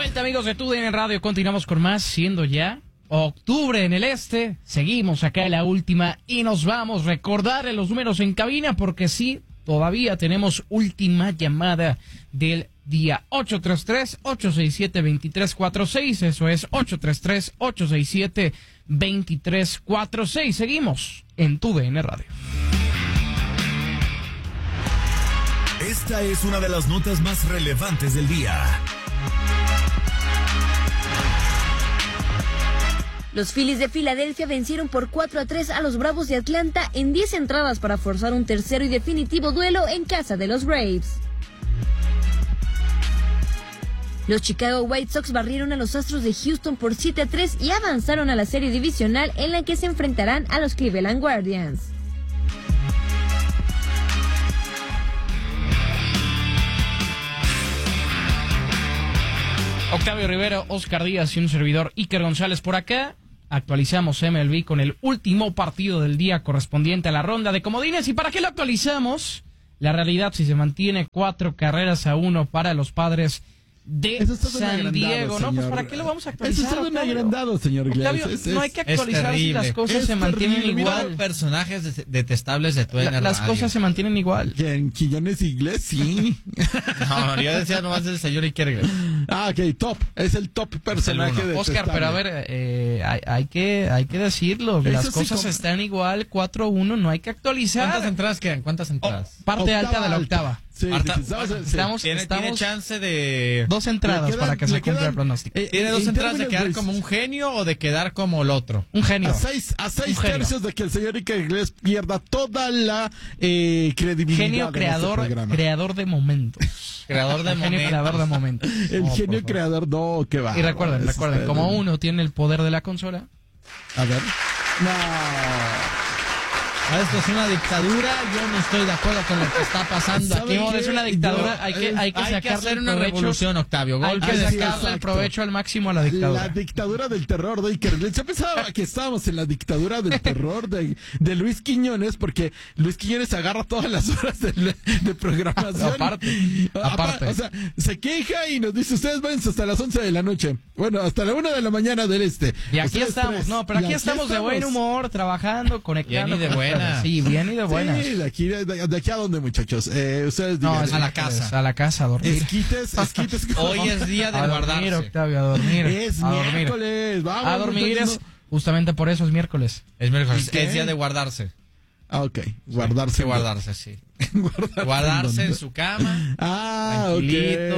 Exactamente, amigos de TUDN Radio, continuamos con más, siendo ya octubre en el este. Seguimos acá en la última y nos vamos a recordar los números en cabina porque sí, todavía tenemos última llamada del día. 833-867-2346, eso es 833-867-2346. Seguimos en TUDN Radio. Esta es una de las notas más relevantes del día. Los Phillies de Filadelfia vencieron por 4-3 a los Bravos de Atlanta en 10 entradas para forzar un tercero y definitivo duelo en casa de los Braves. Los Chicago White Sox barrieron a los Astros de Houston por 7-3 y avanzaron a la serie divisional en la que se enfrentarán a los Cleveland Guardians. Octavio Rivera, Oscar Díaz y un servidor Iker González por acá. Actualizamos MLB con el último partido del día correspondiente a la ronda de comodines. ¿Y para qué lo actualizamos? La realidad, si se mantiene 4-1 para los Padres de San Diego, ¿no? Pues ¿para qué lo vamos a actualizar? Eso está muy agrandado, señor Iglesias. Octavio, no hay que actualizar si las cosas se mantienen igual. Personajes detestables de TUDN Radio. Las cosas se mantienen igual. En Quillones Iglesias, sí. No, yo decía nomás del señor Iker Iglesias. Ah, ok, top. Es el top personaje de Oscar, pero a ver, hay que decirlo. Las cosas están igual, 4-1, no hay que actualizar. ¿Cuántas entradas quedan? ¿Cuántas entradas? Parte alta de la octava. Sí, ¿Tiene chance de 2 entradas para que se cumpla el pronóstico. ¿Tiene 2 entradas de quedar como un genio o de quedar como el otro? Un genio. A 6 tercios de que el señor Iker Iglesias pierda toda la credibilidad. Genio creador de momentos. Creador de momentos. El genio creador, no, que va. Y recuerden, como uno tiene el poder de la consola. A ver. No. Esto es una dictadura, yo no estoy de acuerdo con lo que está pasando aquí. No, es una dictadura, hay que hacer una revolución, Octavio. Hay que sacarle el provecho al máximo a la dictadura. La dictadura del terror de Iker Iglesias. Yo pensaba que estábamos en la dictadura del terror de Luis Quiñones, porque Luis Quiñones agarra todas las horas de programación. Aparte. O sea, se queja y nos dice, ustedes váyanse hasta las 11 de la noche. Bueno, hasta la 1 de la mañana del este. Y aquí estamos, pero aquí estamos de buen humor, trabajando, conectando. Bien y de buena. Sí, bien y de buenas. Sí, de aquí a dónde, muchachos. Ustedes no, digan. a la casa. A la casa, a dormir. Esquites. Hoy es día de guardarse. Dormir, Octavio, a dormir. Es miércoles. Vamos, a dormir es, justamente por eso es miércoles. Es miércoles. Es día de guardarse. Ah, ok. Guardarse. Sí, guardarse, sí. Guardarse en su cama. Ah, ok.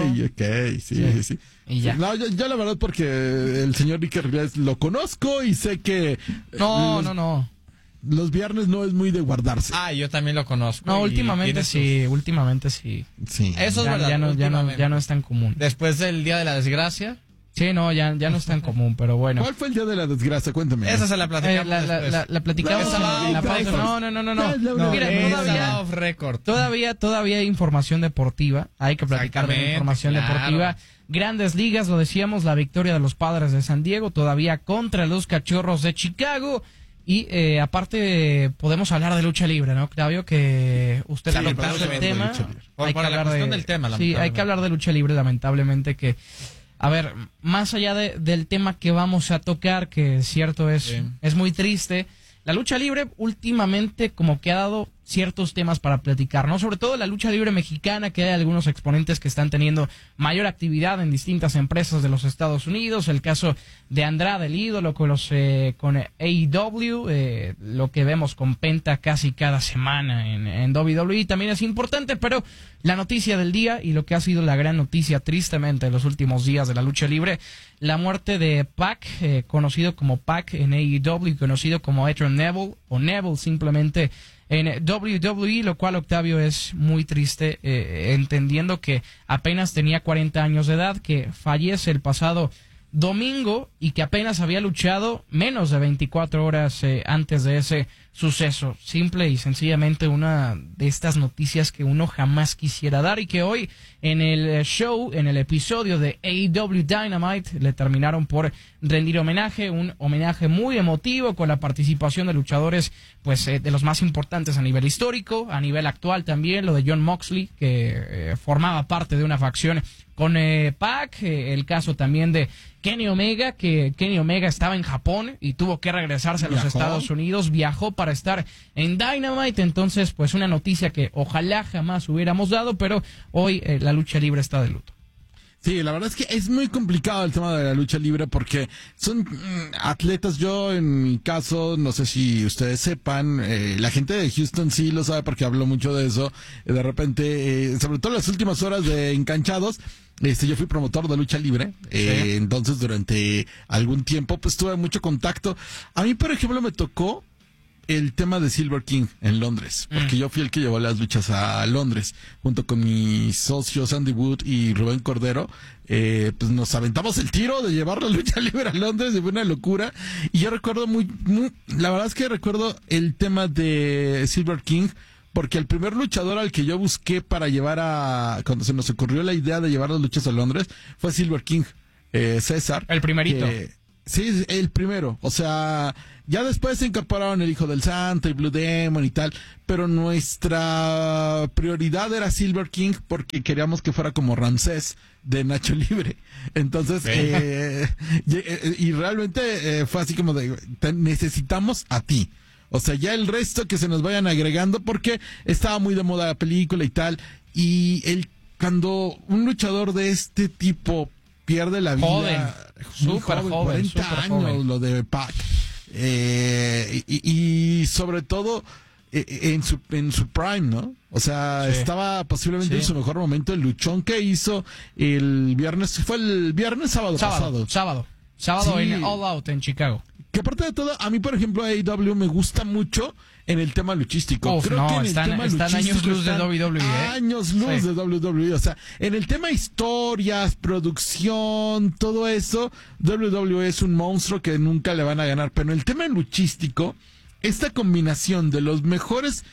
Sí. Y ya. No, yo la verdad porque el señor Iker Iglesias lo conozco y sé que... No. Los viernes no es muy de guardarse. Ah, yo también lo conozco. No, últimamente sí. Sí. Eso es verdad. Ya no es tan común. Después del día de la desgracia. Sí, no, ya no es tan común, pero bueno. ¿Cuál fue el día de la desgracia? Cuéntame. Esa se la platicamos la platicamos en la pausa. No. Mira, off record. Todavía hay información deportiva. Hay que platicar de información deportiva. Grandes ligas, lo decíamos, la victoria de los Padres de San Diego, todavía contra los Cachorros de Chicago. Y aparte podemos hablar de lucha libre, ¿no, Octavio? Que usted ha tocado el tema. Hay que hablar del tema, sí, hay que hablar de lucha libre, lamentablemente que... A ver, más allá del tema que vamos a tocar, que es cierto es muy triste, la lucha libre últimamente como que ha dado ciertos temas para platicar, ¿no? Sobre todo la lucha libre mexicana, que hay algunos exponentes que están teniendo mayor actividad en distintas empresas de los Estados Unidos, el caso de Andrade, el ídolo, con AEW, lo que vemos con Penta casi cada semana en WWE también es importante, pero la noticia del día y lo que ha sido la gran noticia tristemente en los últimos días de la lucha libre, la muerte de Pac, conocido como Pac en AEW, conocido como Adrian Neville o Neville simplemente en WWE, lo cual, Octavio, es muy triste, entendiendo que apenas tenía 40 años de edad, que fallece el pasado domingo y que apenas había luchado menos de 24 horas antes de ese suceso. Simple y sencillamente una de estas noticias que uno jamás quisiera dar y que hoy en el show, en el episodio de AEW Dynamite, le terminaron por rendir homenaje, un homenaje muy emotivo con la participación de luchadores pues de los más importantes a nivel histórico, a nivel actual también, lo de Jon Moxley, que formaba parte de una facción con Pac, el caso también de Kenny Omega, que Kenny Omega estaba en Japón y tuvo que regresarse a los Estados Unidos, viajó para estar en Dynamite, entonces pues una noticia que ojalá jamás hubiéramos dado, pero hoy la lucha libre está de luto. Sí, la verdad es que es muy complicado el tema de la lucha libre porque son atletas. Yo, en mi caso, no sé si ustedes sepan, la gente de Houston sí lo sabe porque hablo mucho de eso. De repente, sobre todo en las últimas horas de Enganchados, yo fui promotor de lucha libre. Entonces, durante algún tiempo, pues tuve mucho contacto. A mí, por ejemplo, me tocó el tema de Silver King en Londres, porque yo fui el que llevó las luchas a Londres, junto con mis socios Andy Wood y Rubén Cordero. Pues nos aventamos el tiro de llevar la lucha libre a Londres, y fue una locura. Y yo recuerdo la verdad es que recuerdo el tema de Silver King, porque el primer luchador al que yo busqué para cuando se nos ocurrió la idea de llevar las luchas a Londres, fue Silver King, César. El primerito. Sí, el primero. O sea, ya después se incorporaron el Hijo del Santo y Blue Demon y tal, pero nuestra prioridad era Silver King porque queríamos que fuera como Ramsés de Nacho Libre. Entonces, y realmente fue así como de, necesitamos a ti. O sea, ya el resto que se nos vayan agregando, porque estaba muy de moda la película y tal. Y cuando un luchador de este tipo pierde la vida, súper joven, 40 años, lo de Pac, y sobre todo en su prime, ¿no? O sea, estaba posiblemente en su mejor momento. El luchón que hizo el viernes, fue el viernes, sábado Sábado en All Out en Chicago. Que aparte de todo, a mí, por ejemplo, AEW me gusta mucho en el tema luchístico. Creo que están años luz de WWE. Años luz de WWE. O sea, en el tema historias, producción, todo eso, WWE es un monstruo que nunca le van a ganar. Pero en el tema luchístico, esta combinación de los mejores,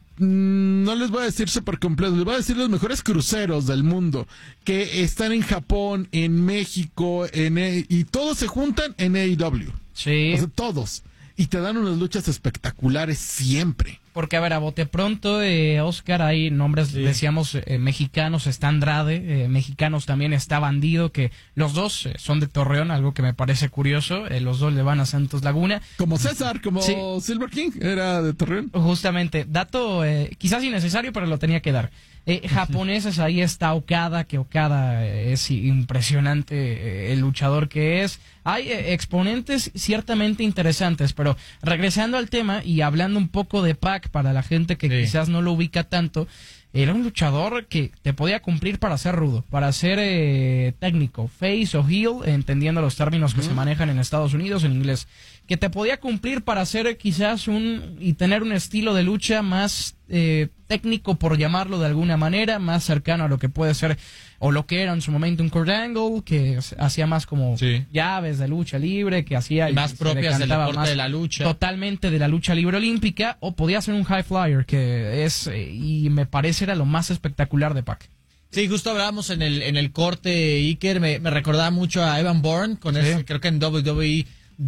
no les voy a decir super completos, les voy a decir los mejores cruceros del mundo, que están en Japón, en México, y todos se juntan en AEW. Sí. O sea, todos. Y te dan unas luchas espectaculares siempre. Porque, a ver, a bote pronto, Oscar, hay nombres, decíamos, mexicanos, está Andrade, mexicanos también está Bandido, que los dos son de Torreón, algo que me parece curioso, los dos le van a Santos Laguna. Como César, como Silver King, era de Torreón. Justamente, dato quizás innecesario, pero lo tenía que dar. Japoneses, ahí está Okada, que Okada es impresionante el luchador que es. Hay exponentes ciertamente interesantes, pero regresando al tema y hablando un poco de Pac para la gente que quizás no lo ubica tanto, era un luchador que te podía cumplir para ser rudo, para ser técnico, face o heel, entendiendo los términos que se manejan en Estados Unidos en inglés, que te podía cumplir para ser quizás y tener un estilo de lucha más técnico, por llamarlo de alguna manera, más cercano a lo que puede ser o lo que era en su momento un Kurt Angle, que hacía más como llaves de lucha libre, que hacía más propias del deporte de la lucha, totalmente de la lucha libre olímpica, o podía ser un high flyer, que es y me parece era lo más espectacular de Pac. Sí, justo hablábamos en el corte, Iker, me recordaba mucho a Evan Bourne, con eso, creo que en WWE,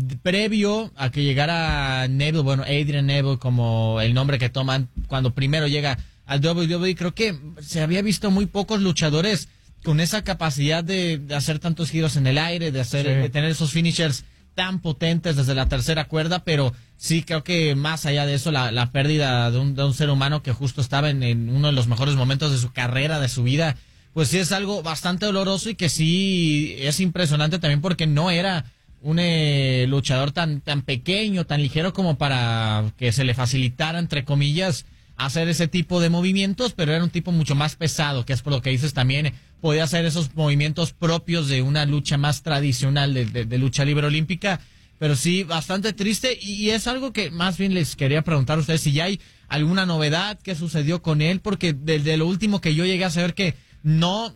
previo a que llegara Neville, bueno, Adrian Neville, como el nombre que toman cuando primero llega al WWE, creo que se había visto muy pocos luchadores con esa capacidad de hacer tantos giros en el aire, de tener esos finishers tan potentes desde la tercera cuerda, pero sí creo que más allá de eso, la pérdida de un ser humano que justo estaba en uno de los mejores momentos de su carrera, de su vida, pues sí es algo bastante doloroso y que sí es impresionante también porque no era un luchador tan pequeño, tan ligero como para que se le facilitara, entre comillas, hacer ese tipo de movimientos, pero era un tipo mucho más pesado, que es por lo que dices también, podía hacer esos movimientos propios de una lucha más tradicional de lucha libre olímpica, pero sí, bastante triste, y es algo que más bien les quería preguntar a ustedes si ya hay alguna novedad que sucedió con él, porque desde lo último que yo llegué a saber que no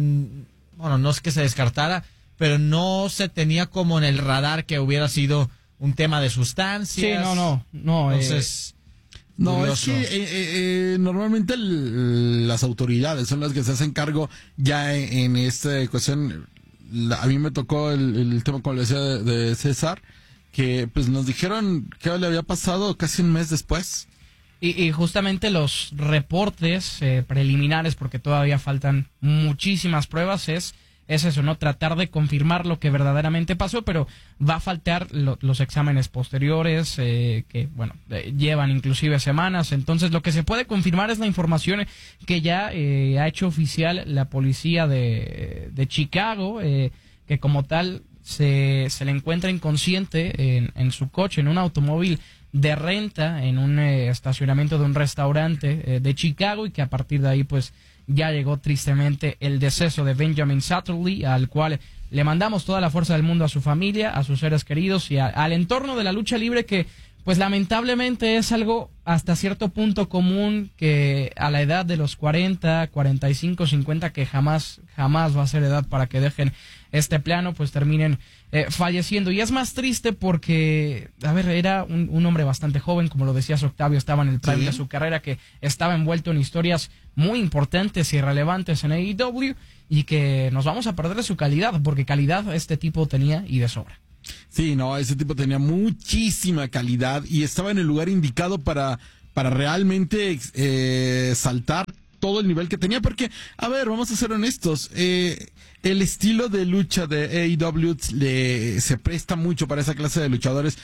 bueno, no es que se descartara, pero no se tenía como en el radar que hubiera sido un tema de sustancias. Sí, no. Entonces... No, curioso. es que normalmente las autoridades son las que se hacen cargo ya en esta cuestión. A mí me tocó el tema, como le decía, de César, que pues nos dijeron que le había pasado casi un mes después. Y justamente los reportes preliminares, porque todavía faltan muchísimas pruebas, es eso, ¿no? Tratar de confirmar lo que verdaderamente pasó, pero va a faltar los exámenes posteriores, que, bueno, llevan inclusive semanas. Entonces, lo que se puede confirmar es la información que ya ha hecho oficial la policía de Chicago, que como tal se le encuentra inconsciente en su coche, en un automóvil de renta, en un estacionamiento de un restaurante de Chicago, y que a partir de ahí, pues, ya llegó tristemente el deceso de Benjamin Satterley, al cual le mandamos toda la fuerza del mundo a su familia, a sus seres queridos y al entorno de la lucha libre, que pues lamentablemente es algo hasta cierto punto común, que a la edad de los 40, 45, 50, que jamás va a ser edad para que dejen este plano, pues terminen falleciendo. Y es más triste porque, a ver, era un hombre bastante joven, como lo decías, Octavio, estaba en el prime de su carrera, que estaba envuelto en historias muy importantes y relevantes en AEW, y que nos vamos a perder de su calidad, porque calidad este tipo tenía y de sobra. Sí, no, ese tipo tenía muchísima calidad y estaba en el lugar indicado para realmente saltar todo el nivel que tenía, porque, a ver, vamos a ser honestos, el estilo de lucha de AEW se presta mucho para esa clase de luchadores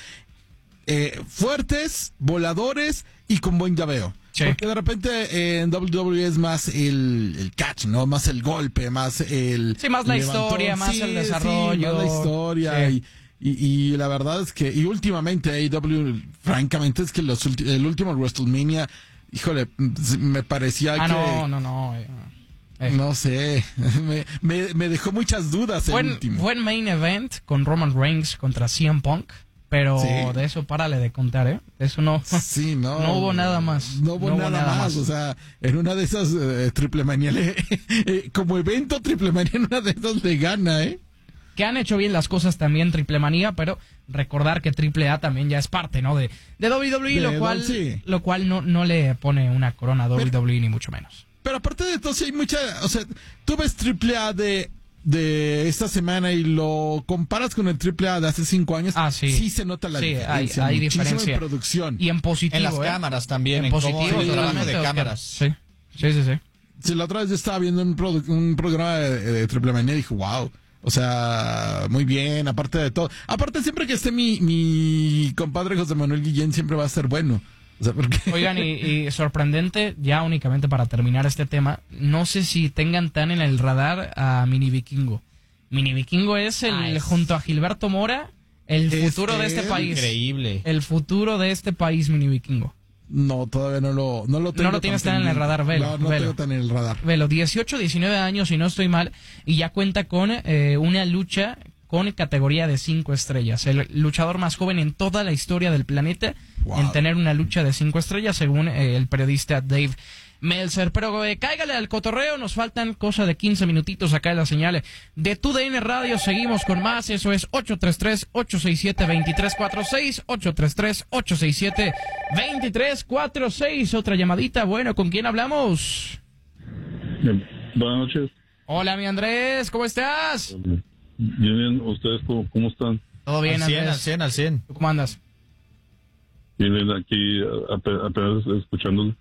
fuertes, voladores y con buen llaveo. Sí. Porque de repente en WWE es más el catch, ¿no? Más el golpe, más el... Sí, más la historia, más el desarrollo. Sí, más la historia. Sí. Y la verdad es que, y últimamente AEW, francamente, es que el último WrestleMania, híjole, me parecía que... No sé, me dejó muchas dudas el último. Buen main event con Roman Reigns contra CM Punk, pero sí, de eso párale de contar, ¿eh? Eso no, sí, no hubo nada más. No hubo nada más, o sea, en una de esas Triple Manía, como evento Triple Manía, en una de esas le gana, ¿eh? Que han hecho bien las cosas también Triple Manía, pero recordar que Triple A también ya es parte, ¿no? De WWE, lo cual no le pone una corona a WWE, ni mucho menos. Pero aparte de todo, sí hay mucha, o sea, tú ves Triple A de esta semana y lo comparas con el AAA de hace 5 años, sí se nota la diferencia. Hay diferencia en producción. Y en positivo. En las cámaras también. En positivo. El trabajo de cámaras. Sí. Sí, la otra vez yo estaba viendo un programa de Triple Manía y dije, wow. O sea, muy bien, aparte de todo. Aparte, siempre que esté mi compadre José Manuel Guillén, siempre va a ser bueno. O sea, porque... Oigan, y sorprendente, ya únicamente para terminar este tema, no sé si tengan tan en el radar a Mini Vikingo. Mini Vikingo es junto a Gilberto Mora, el futuro de este país. Increíble. El futuro de este país, Mini Vikingo. No, todavía no lo tengo. No lo tienes tan en el radar, velo. No tengo tan en el radar. Velo, 18, 19 años, si no estoy mal, y ya cuenta con una lucha con categoría de 5 estrellas. El luchador más joven en toda la historia del planeta en tener una lucha de 5 estrellas, según el periodista Dave Meltzer. Pero cáigale al cotorreo, nos faltan cosa de 15 minutitos acá en la señal de TUDN Radio. Seguimos con más, eso es 833-867-2346, 833-867-2346. Otra llamadita, bueno, ¿con quién hablamos? Buenas noches. Hola, mi Andrés, ¿cómo estás? Bien, ¿ustedes cómo están? Todo bien, Andrés. Al 100. ¿Tú cómo andas? Bien, aquí apenas escuchándolo.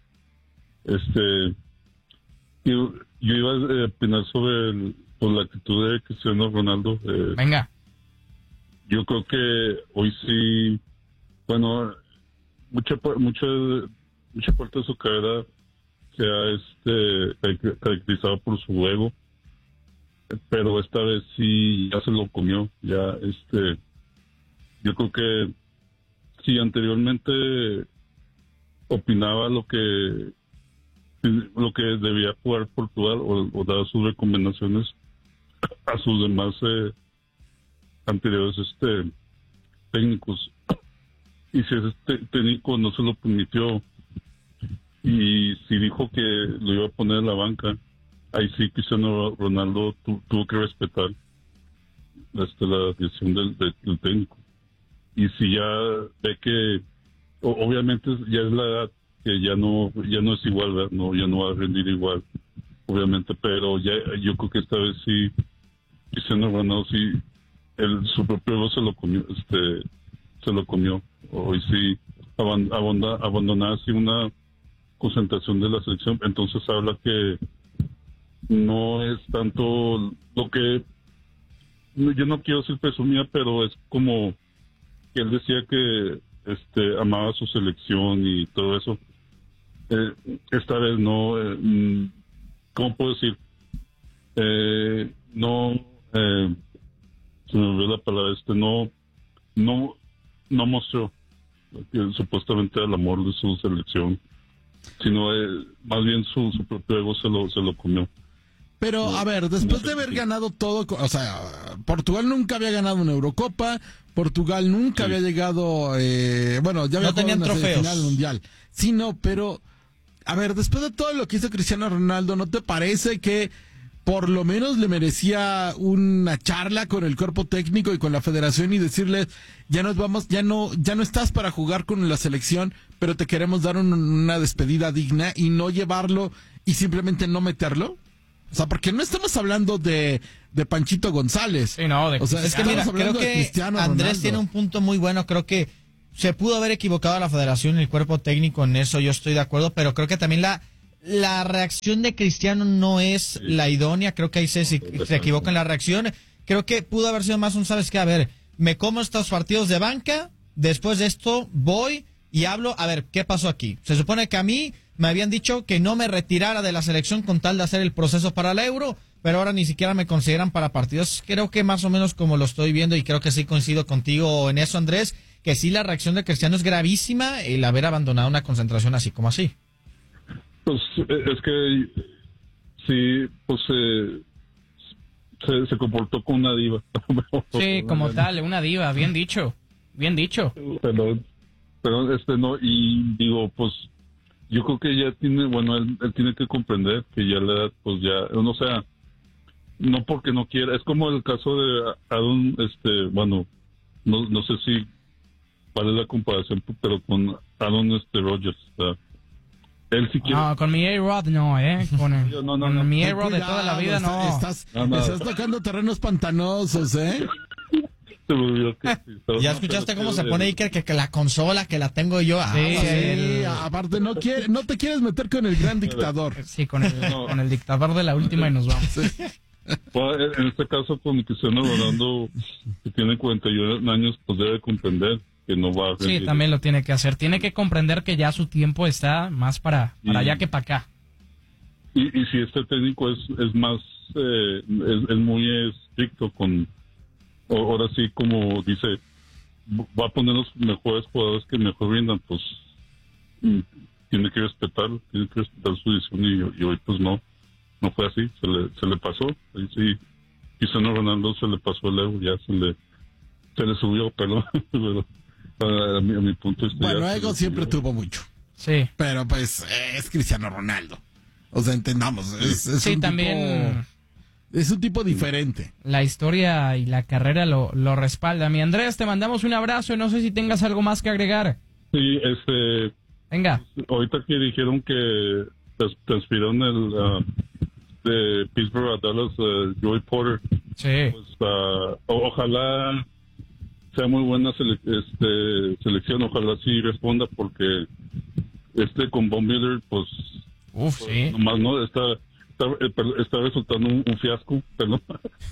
Yo iba a opinar sobre la actitud de Cristiano Ronaldo. Venga. Yo creo que hoy sí, bueno, mucha parte de su carrera se ha caracterizado por su ego, pero esta vez sí ya se lo comió. Ya yo creo que si anteriormente opinaba lo que debía jugar Portugal o dar sus recomendaciones a sus demás anteriores técnicos, y si ese técnico no se lo permitió y si dijo que lo iba a poner en la banca, ahí sí Cristiano Ronaldo tuvo que respetar la decisión del técnico. si ya ve que obviamente ya es la edad que ya no es igual, ¿verdad? No, ya no va a rendir igual, obviamente, pero ya yo creo que esta vez sí Cristiano Ronaldo sí su propio ego se lo comió, hoy sí abandonar así una concentración de la selección. Entonces habla que no es tanto lo que yo no quiero ser presumida, pero es como que él decía que amaba su selección y todo eso. Esta vez no, ¿cómo puedo decir? No, se me olvidó la palabra, no mostró que supuestamente era el amor de su selección, sino más bien su propio ego se lo comió. Pero, a ver, después de haber ganado todo, o sea, Portugal nunca había ganado una Eurocopa, Portugal nunca había llegado, bueno, ya había jugado una semifinal mundial. Sí, no, pero, a ver, después de todo lo que hizo Cristiano Ronaldo, ¿no te parece que por lo menos le merecía una charla con el cuerpo técnico y con la federación y decirles, ya no estás para jugar con la selección, pero te queremos dar una despedida digna y no llevarlo y simplemente no meterlo? O sea, porque no estamos hablando de Panchito González. Sí, no, o sea, es que mira, creo que Andrés tiene un punto muy bueno. Creo que se pudo haber equivocado a la federación y el cuerpo técnico en eso, yo estoy de acuerdo, pero creo que también la reacción de Cristiano no es la idónea. Creo que ahí se equivoca en la reacción. Creo que pudo haber sido más ¿sabes qué? A ver, me como estos partidos de banca, después de esto voy y hablo, a ver, ¿qué pasó aquí? Se supone que a mí me habían dicho que no me retirara de la selección con tal de hacer el proceso para el Euro, pero ahora ni siquiera me consideran para partidos. Creo que más o menos como lo estoy viendo, y creo que sí coincido contigo en eso, Andrés, que sí la reacción de Cristiano es gravísima el haber abandonado una concentración así como así. Pues es que sí, pues se comportó como una diva. Sí, como tal, una diva, bien dicho. Pero no, y digo, pues yo creo que ya tiene, bueno, él tiene que comprender que ya la edad, pues ya, o sea, no porque no quiera, es como el caso de Aaron, bueno, no sé si vale la comparación, pero con Aaron Rodgers, o sea, él sí quiere. No, con mi A-Rod no, con mi A-Rod de toda la vida no. Estás tocando terrenos pantanosos, ¿Ya escuchaste cómo se pone Iker que la consola que la tengo yo? Sí, aparte no te quieres meter con el gran dictador. Sí, con el dictador de la última y nos vamos. Sí. Pues, en este caso con Cristiano Ronaldo, que tiene 41 años, pues debe comprender que no va a rendir. Sí, también lo tiene que hacer. Tiene que comprender que ya su tiempo está más para allá que para acá. Y si este técnico es más, es muy estricto con, ahora sí, como dice, va a poner los mejores jugadores que mejor rindan, pues tiene que respetar su decisión, y hoy pues no fue así, se le pasó. Ahí sí, Cristiano Ronaldo se le pasó el ego, ya se le subió, perdón, pero a mi punto de vista. Bueno, ego siempre tuvo mucho. Sí. Pero pues es Cristiano Ronaldo. O sea, entendamos, es sí, un también es un tipo diferente. La historia y la carrera lo respalda. Mi Andrés, te mandamos un abrazo y no sé si tengas algo más que agregar. Sí, venga. Ahorita que dijeron que transfirieron de Pittsburgh a Dallas, Joey Porter. Sí. Pues, ojalá sea muy buena selección, ojalá sí responda, porque con Von Miller, pues sí. Nomás no, está resultando un fiasco, perdón.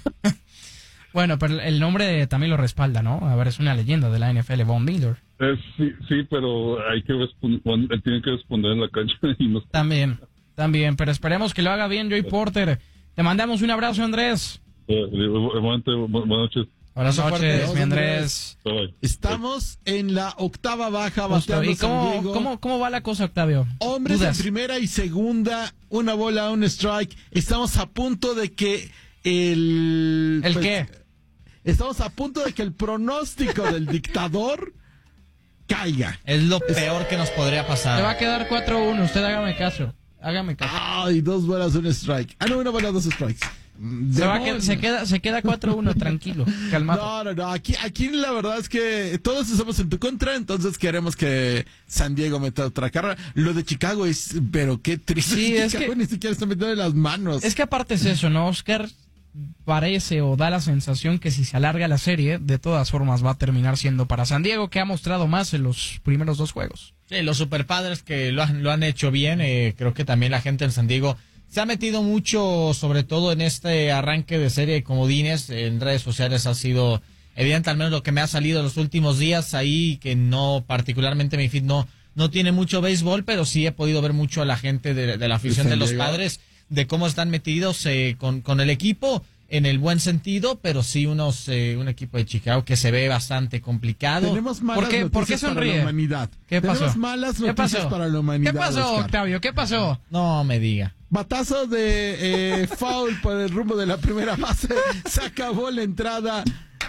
Bueno, pero el nombre también lo respalda, ¿no? A ver, es una leyenda de la NFL, Von Miller. Sí, pero hay que él tiene que responder en la cancha. Y no... También, pero esperemos que lo haga bien Joey Porter. Te mandamos un abrazo, Andrés. Buenas noches. Buenas noches, mi Andrés. Estamos en la octava baja. ¿Y cómo va la cosa, Octavio? Hombres en primera y segunda, una bola, un strike. Estamos a punto de que ¿El qué? Estamos a punto de que el pronóstico del dictador caiga. Es lo peor que nos podría pasar. Se va a quedar 4-1, usted hágame caso. Ay, 2 bolas, un strike. No, 1 bola, 2 strikes. Se queda 4-1, tranquilo, calmado. No. Aquí la verdad es que todos estamos en tu contra, entonces queremos que San Diego meta otra carrera. Lo de Chicago pero qué triste. Sí, Chicago ni siquiera está metiendo en las manos. Es que aparte es eso, ¿no? Oscar parece o da la sensación que si se alarga la serie, de todas formas va a terminar siendo para San Diego, que ha mostrado más en los primeros 2 juegos. Sí, los superpadres que lo han hecho bien, creo que también la gente en San Diego se ha metido mucho, sobre todo en este arranque de serie de comodines, en redes sociales ha sido evidente, al menos lo que me ha salido los últimos días ahí, que no, particularmente mi feed no tiene mucho béisbol, pero sí he podido ver mucho a la gente de la afición de los Padres, de cómo están metidos con el equipo, en el buen sentido, pero sí un equipo de Chicago que se ve bastante complicado. Tenemos malas noticias para la humanidad. ¿Qué pasó? Tenemos malas noticias para la humanidad. ¿Qué pasó, Oscar? Octavio? ¿Qué pasó? No me diga. Batazo de foul por el rumbo de la primera base. Se acabó la entrada.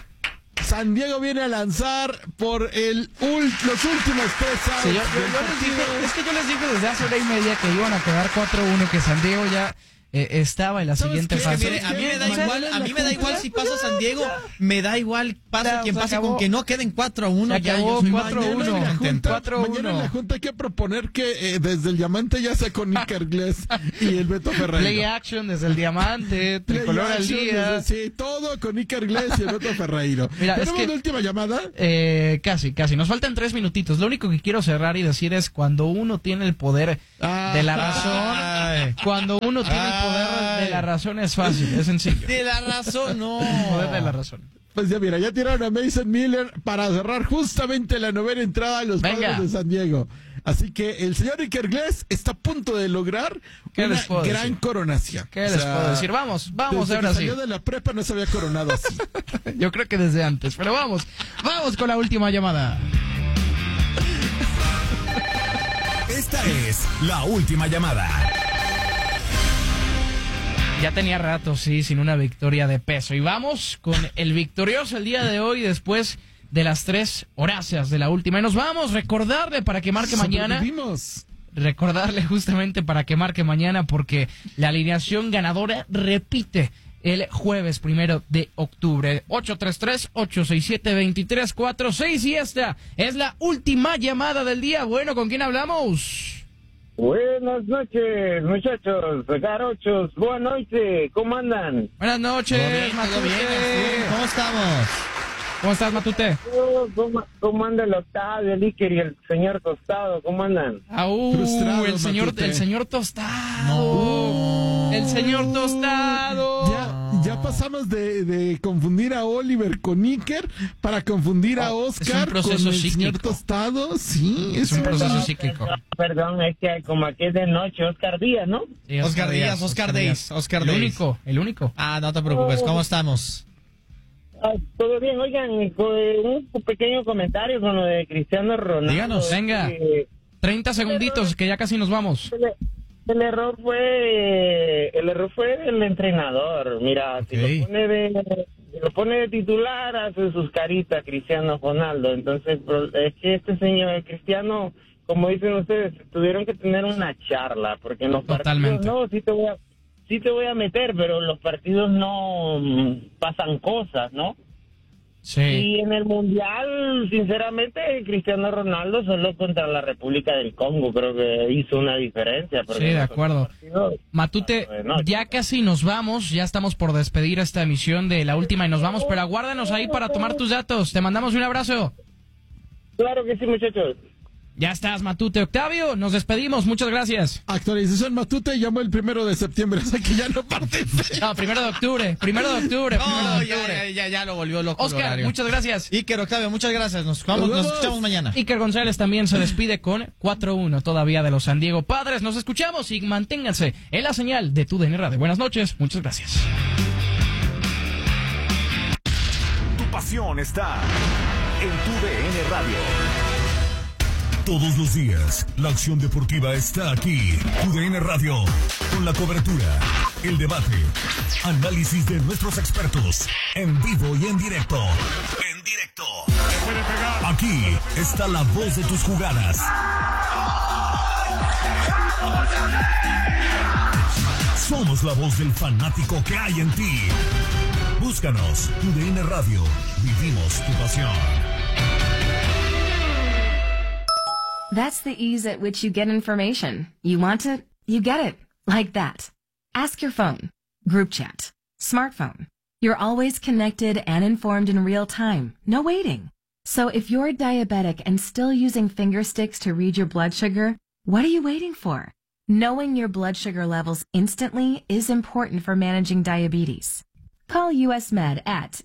San Diego viene a lanzar por los últimos 3 outs. Sí, yo les dije desde hace hora y media que iban a quedar 4-1, que San Diego ya estaba en la siguiente fase. A mí me da igual si pasa San Diego, me da igual pase quien pase, con que no queden 4-1. Se acabó 4-1. Mañana en la Junta hay que proponer que desde el Diamante ya sea con Iker Gles y el Beto Ferreiro. Play action desde el Diamante, tricolor al día. Sí, todo con Iker Gles y el Beto Ferreiro. Mira, ¿tenemos la última llamada? Casi. Nos faltan 3 minutitos. Lo único que quiero cerrar y decir es cuando uno tiene el poder de la razón, cuando uno tiene el poder de la razón es fácil, es sencillo. De la razón, no. El poder de la razón. Pues ya mira, ya tiraron a Mason Miller para cerrar justamente la 9ª entrada de los Padres de San Diego. Así que el señor Iker Gles está a punto de lograr una gran coronación. ¿Qué les puedo decir? Vamos ahora sí. Salió de la prepa no se había coronado así. Yo creo que desde antes, pero vamos con la última llamada. Esta es la última llamada. Ya tenía rato, sí, sin una victoria de peso. Y vamos con el victorioso el día de hoy, después de las 3 horáceas de la última. Y nos vamos, recordarle para que marque mañana. Recordarle justamente para que marque mañana, porque la alineación ganadora repite el jueves 1 de octubre. 833-867-2346. Y esta es la última llamada del día. Bueno, ¿con quién hablamos? Buenas noches, muchachos, jarochos, buenas noches, ¿cómo andan? Buenas noches, Matute. ¿Cómo estamos? ¿Cómo estás, Matute? ¿Cómo anda el Octavio, el Iker y el señor Tostado? ¿Cómo andan? Frustrado, el señor Tostado. No. El señor Tostado. Ya pasamos de confundir a Oliver con Iker para confundir a Oscar con el señor Tostado. Sí, es un proceso cíclico. Perdón, es que como aquí es de noche, Oscar Díaz, ¿no? Sí, Oscar Díaz. El único. Ah, no te preocupes, ¿cómo estamos? Todo bien, oigan, un pequeño comentario con lo de Cristiano Ronaldo. Díganos, venga, 30 segunditos, que ya casi nos vamos. El error fue del entrenador. Mira, si lo pone de titular, hace sus caritas Cristiano Ronaldo. Entonces, es que este señor Cristiano, como dicen ustedes, tuvieron que tener una charla, porque en los partidos sí te voy a meter, pero en los partidos no pasan cosas, ¿no? Sí. Y en el Mundial, sinceramente, Cristiano Ronaldo solo contra la República del Congo creo que hizo una diferencia. Sí, de acuerdo. Matute, ya casi nos vamos, ya estamos por despedir esta emisión de la última y nos vamos, pero aguárdanos ahí para tomar tus datos. Te mandamos un abrazo. Claro que sí, muchachos. Ya estás, Matute. Octavio, nos despedimos. Muchas gracias. Actualización, Matute llamó el 1 de septiembre, o sea que ya no participe. No, 1 de octubre. 1 de octubre. No, ya lo volvió loco. Oscar, muchas gracias. Iker, Octavio, muchas gracias. Nos escuchamos mañana. Iker González también se despide con 4-1 todavía de los San Diego Padres. Nos escuchamos y manténganse en la señal de TUDN Radio. Buenas noches. Muchas gracias. Tu pasión está en TUDN Radio. Todos los días, la acción deportiva está aquí. TUDN Radio, con la cobertura, el debate, análisis de nuestros expertos, en vivo y en directo. Aquí está la voz de tus jugadas. Somos la voz del fanático que hay en ti. Búscanos, TUDN Radio. Vivimos tu pasión. That's the ease at which you get information. You want it, you get it. Like that. Ask your phone. Group chat. Smartphone. You're always connected and informed in real time. No waiting. So if you're diabetic and still using finger sticks to read your blood sugar, what are you waiting for? Knowing your blood sugar levels instantly is important for managing diabetes. Call US Med at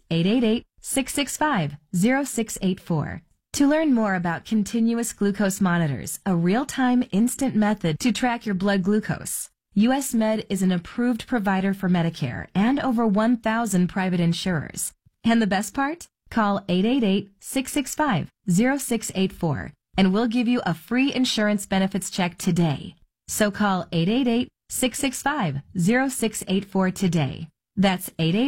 888-665-0684 to learn more about continuous glucose monitors, a real-time instant method to track your blood glucose. US Med is an approved provider for Medicare and over 1,000 private insurers. And the best part? Call 888-665-0684 and we'll give you a free insurance benefits check today. So call 888-665-0684 today. That's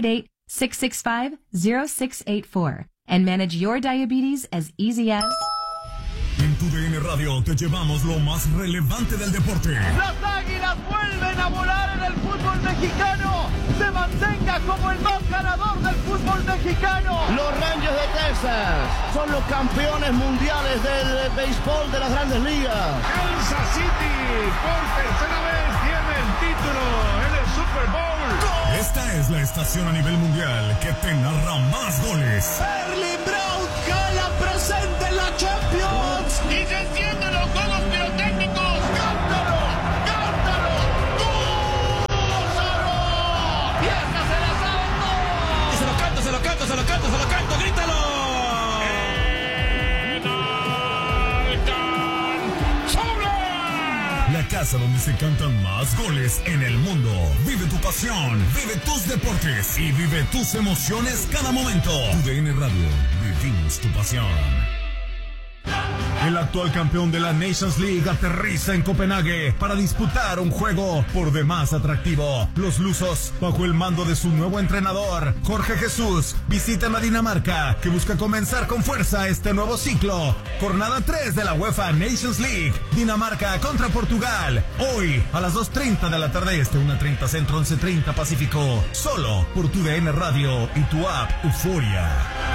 888-665-0684 and manage your diabetes as easy as... En TUDN Radio te llevamos lo más relevante del deporte. Las Águilas vuelven a volar en el fútbol mexicano. Se mantenga como el más ganador del fútbol mexicano. Los Rangers de Texas son los campeones mundiales del béisbol de las Grandes Ligas. Kansas City por tercera vez tiene el título en el Super Bowl. Esta es la estación a nivel mundial que te narra más goles. Erling Braut Haaland presente en la Champions. Y se encienden los juegos pirotécnicos. ¡Cántalo! ¡Cántalo! ¡Gózalo! ¡Vieja se la salto! Y se lo canto, grítalo. La casa donde se cantan más goles en el mundo. Vive tu pasión, vive tus deportes y vive tus emociones cada momento. TUDN Radio, vivimos tu pasión. El actual campeón de la Nations League aterriza en Copenhague para disputar un juego por demás atractivo. Los lusos, bajo el mando de su nuevo entrenador, Jorge Jesús, visitan a Dinamarca, que busca comenzar con fuerza este nuevo ciclo. Jornada 3 de la UEFA Nations League. Dinamarca contra Portugal. Hoy a las 2:30 de la tarde, 1:30 centro, 11:30 pacífico. Solo por TUDN Radio y tu app Euforia.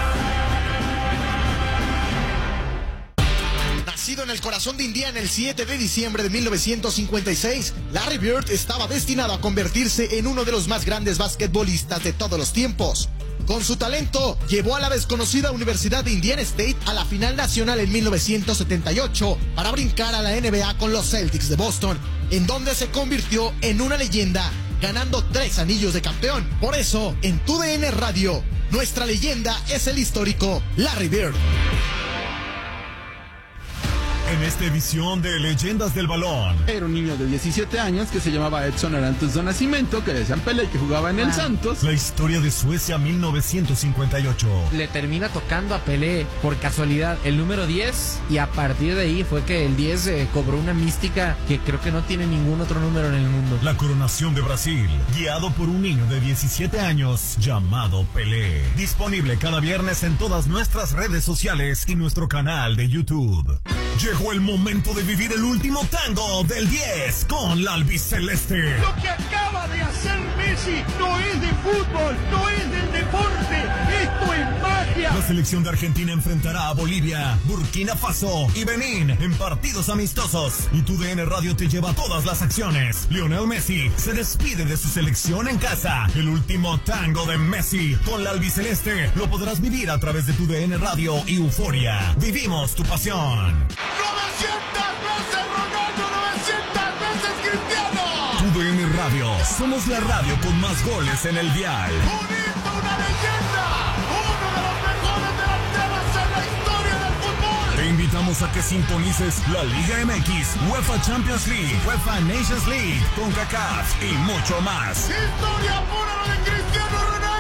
Nacido en el corazón de Indiana el 7 de diciembre de 1956, Larry Bird estaba destinado a convertirse en uno de los más grandes basquetbolistas de todos los tiempos. Con su talento, llevó a la desconocida Universidad de Indiana State a la final nacional en 1978 para brincar a la NBA con los Celtics de Boston, en donde se convirtió en una leyenda, ganando 3 anillos de campeón. Por eso, en TUDN Radio, nuestra leyenda es el histórico Larry Bird. En esta edición de Leyendas del Balón. Era un niño de 17 años que se llamaba Edson Arantes do Nascimento, que le decían Pelé, que jugaba en el Santos. La historia de Suecia 1958. Le termina tocando a Pelé por casualidad el número 10 y a partir de ahí fue que el 10 cobró una mística que creo que no tiene ningún otro número en el mundo. La coronación de Brasil, guiado por un niño de 17 años llamado Pelé. Disponible cada viernes en todas nuestras redes sociales y nuestro canal de YouTube. Llegó el momento de vivir el último tango del 10 con la albiceleste. Lo que acaba de hacer Messi no es de fútbol, no es del deporte, esto es magia. La selección de Argentina enfrentará a Bolivia, Burkina Faso y Benín en partidos amistosos. Y TUDN Radio te lleva todas las acciones. Lionel Messi se despide de su selección en casa. El último tango de Messi con la albiceleste lo podrás vivir a través de TUDN Radio y Euforia. Vivimos tu pasión. 900 veces Ronaldo, 900 veces Cristiano. TUDN Radio, somos la radio con más goles en el dial. Un hito, una leyenda, uno de los mejores delanteros en la historia del fútbol. Te invitamos a que sintonices la Liga MX, UEFA Champions League, UEFA Nations League, CONCACAF y mucho más. Historia pura de Cristiano Ronaldo.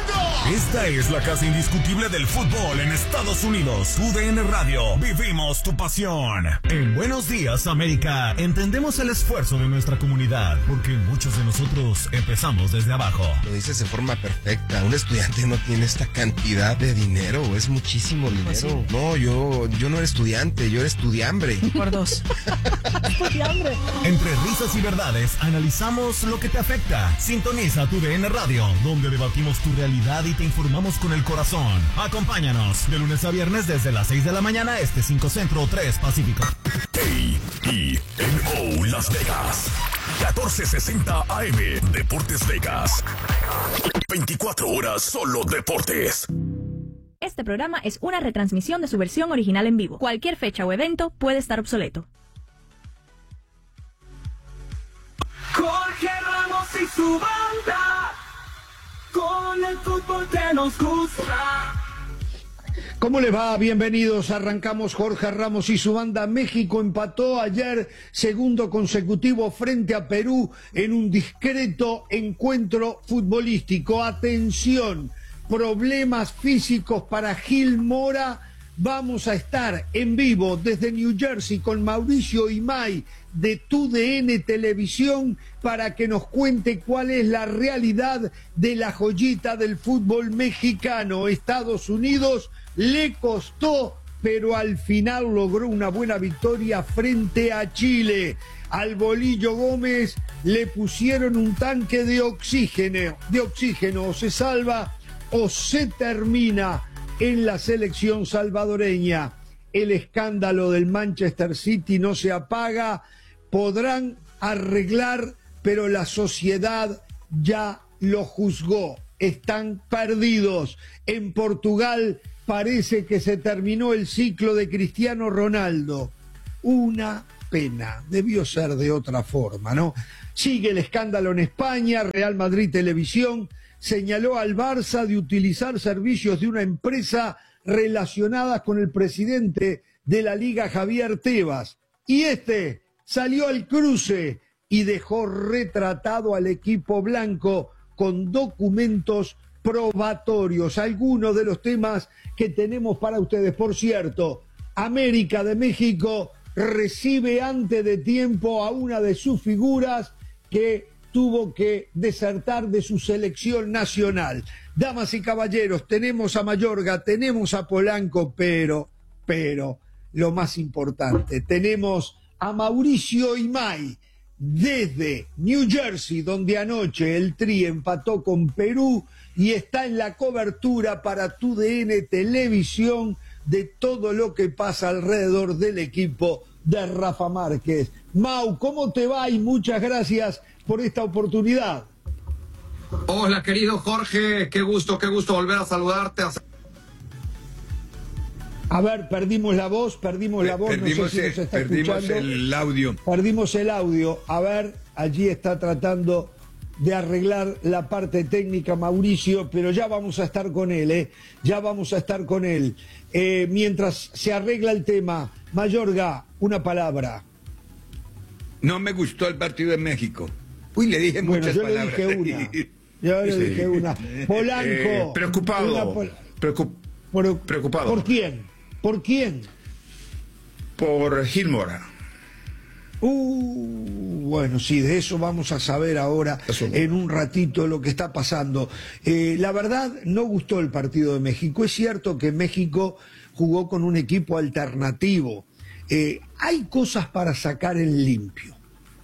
Esta es la casa indiscutible del fútbol en Estados Unidos. UDN Radio, vivimos tu pasión. En Buenos Días, América, entendemos el esfuerzo de nuestra comunidad, porque muchos de nosotros empezamos desde abajo. Lo dices de forma perfecta. Un estudiante no tiene esta cantidad de dinero, es muchísimo dinero. Pues sí. No, yo no era estudiante, yo era estudiambre. Por dos. Estudiambre. Entre risas y verdades, analizamos lo que te afecta. Sintoniza tu UDN Radio, donde debatimos tu realidad y te informamos con el corazón. Acompáñanos de lunes a viernes desde las 6 de la mañana, 5 Centro, 3 Pacífico. KENO Las Vegas, 1460 AM, Deportes Vegas. 24 horas solo deportes. Este programa es una retransmisión de su versión original en vivo. Cualquier fecha o evento puede estar obsoleto. Jorge Ramos y su banda, con el fútbol que nos gusta. ¿Cómo les va? Bienvenidos. Arrancamos Jorge Ramos y su banda. México empató ayer, segundo consecutivo frente a Perú en un discreto encuentro futbolístico. Atención, problemas físicos para Gil Mora. Vamos a estar en vivo desde New Jersey con Mauricio Imay de TUDN Televisión para que nos cuente cuál es la realidad de la joyita del fútbol mexicano. Estados Unidos le costó, pero al final logró una buena victoria frente a Chile. Al Bolillo Gómez le pusieron un tanque de oxígeno. O se salva o se termina en la selección salvadoreña. El escándalo del Manchester City no se apaga. Podrán arreglar, pero la sociedad ya lo juzgó. Están perdidos. En Portugal parece que se terminó el ciclo de Cristiano Ronaldo. Una pena. Debió ser de otra forma, ¿no? Sigue el escándalo en España. Real Madrid Televisión señaló al Barça de utilizar servicios de una empresa relacionada con el presidente de la Liga, Javier Tebas. Y este salió al cruce y dejó retratado al equipo blanco con documentos probatorios. Algunos de los temas que tenemos para ustedes. Por cierto, América de México recibe antes de tiempo a una de sus figuras que tuvo que desertar de su selección nacional. Damas y caballeros, tenemos a Mayorga, tenemos a Polanco, pero, lo más importante, tenemos a Mauricio Imay desde New Jersey, donde anoche el Tri empató con Perú y está en la cobertura para TUDN Televisión de todo lo que pasa alrededor del equipo de Rafa Márquez. Mau, ¿cómo te va? Y muchas gracias por esta oportunidad. Hola, querido Jorge, qué gusto volver a saludarte. A ver, perdimos la voz, no sé si nos está escuchando. El audio. Perdimos el audio. A ver, allí está tratando de arreglar la parte técnica Mauricio, pero ya vamos a estar con él, ya vamos a estar con él. Mientras se arregla el tema, Mayorga, una palabra. No me gustó el partido de México. Uy, le dije muchas palabras. Yo le dije una. Polanco. Preocupado. Preocupado. ¿Por quién? ¿Por quién? Por Gil Mora. Bueno, sí, de eso vamos a saber ahora en un ratito lo que está pasando. La verdad, no gustó el partido de México. Es cierto que México jugó con un equipo alternativo. Hay cosas para sacar en limpio.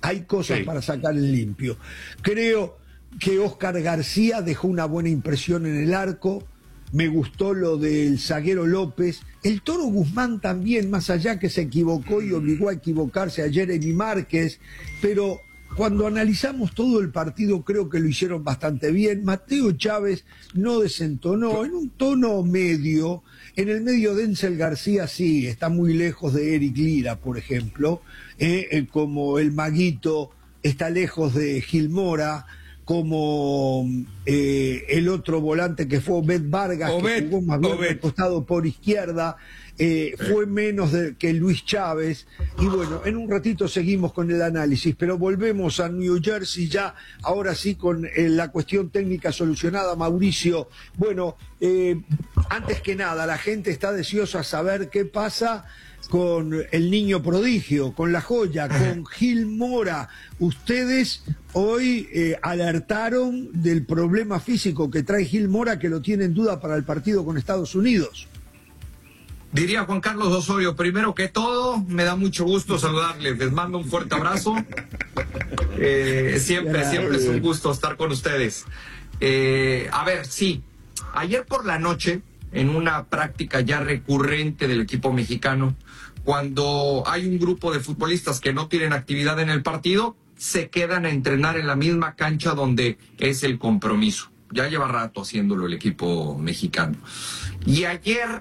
Creo que Oscar García dejó una buena impresión en el arco. Me gustó lo del zaguero López. El Toro Guzmán también, más allá que se equivocó y obligó a equivocarse a Jeremy Márquez. Pero cuando analizamos todo el partido, creo que lo hicieron bastante bien. Mateo Chávez no desentonó, en un tono medio. En el medio Denzel García sí, está muy lejos de Eric Lira, por ejemplo. Como el Maguito está lejos de Gil Mora. como el otro volante que fue Obed Vargas, que jugó más bien al costado por izquierda, fue menos que Luis Chávez. Y bueno, en un ratito seguimos con el análisis, pero volvemos a New Jersey ya, ahora sí con la cuestión técnica solucionada. Mauricio, bueno, antes que nada, la gente está deseosa de saber qué pasa con el niño prodigio, con la joya, con Gil Mora. Ustedes hoy alertaron del problema físico que trae Gil Mora, que lo tiene en duda para el partido con Estados Unidos. Diría Juan Carlos Osorio, primero que todo, me da mucho gusto saludarles, les mando un fuerte abrazo. Siempre es un gusto estar con ustedes. A ver, sí, ayer por la noche, en una práctica ya recurrente del equipo mexicano, cuando hay un grupo de futbolistas que no tienen actividad en el partido, se quedan a entrenar en la misma cancha donde es el compromiso. Ya lleva rato haciéndolo el equipo mexicano. Y ayer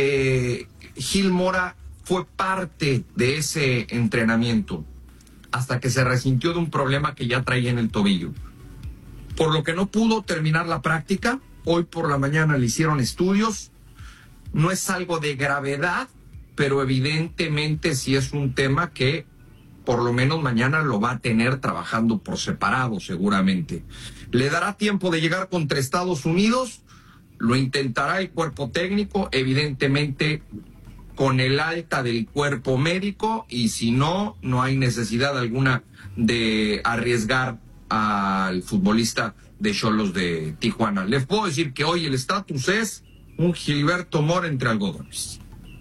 Gil Mora fue parte de ese entrenamiento hasta que se resintió de un problema que ya traía en el tobillo, por lo que no pudo terminar la práctica. Hoy por la mañana le hicieron estudios. No es algo de gravedad, pero evidentemente sí es un tema que por lo menos mañana lo va a tener trabajando por separado seguramente. Le dará tiempo de llegar contra Estados Unidos, lo intentará el cuerpo técnico, evidentemente con el alta del cuerpo médico, y si no, no hay necesidad alguna de arriesgar al futbolista de Xolos de Tijuana. Les puedo decir que hoy el estatus es un Gilberto Mora entre algodones.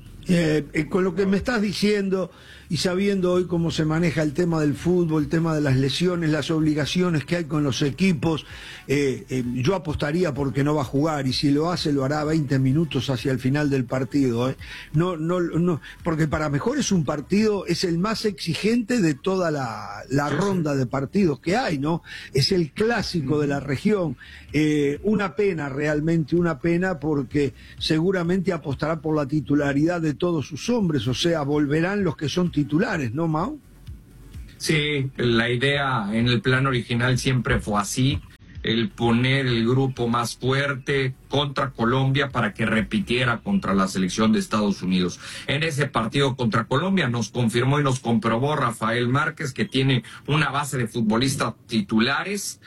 Con lo que me estás diciendo y sabiendo hoy cómo se maneja el tema del fútbol, el tema de las lesiones, las obligaciones que hay con los equipos, yo apostaría porque no va a jugar, y si lo hace lo hará 20 minutos hacia el final del partido. No, porque para mejor es un partido, es el más exigente de toda la ronda de partidos que hay, ¿no? Es el clásico de la región. Una pena, realmente una pena, porque seguramente apostará por la titularidad de todos sus hombres, o sea, volverán los que son titulares, ¿no, Mau? Sí, la idea en el plan original siempre fue así, el poner el grupo más fuerte contra Colombia para que repitiera contra la selección de Estados Unidos. En ese partido contra Colombia nos confirmó y nos comprobó Rafael Márquez que tiene una base de futbolistas titulares,